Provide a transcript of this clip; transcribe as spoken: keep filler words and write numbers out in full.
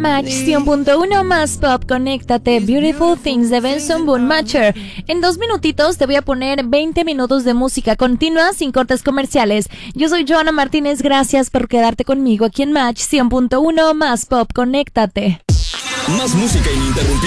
Match cien punto uno más pop, conéctate. Beautiful Things de Benson Boone Matcher. En dos minutitos te voy a poner veinte minutos de música continua sin cortes comerciales. Yo soy Joana Martínez, gracias por quedarte conmigo aquí en Match cien punto uno más pop, conéctate. Más música ininterrumpida.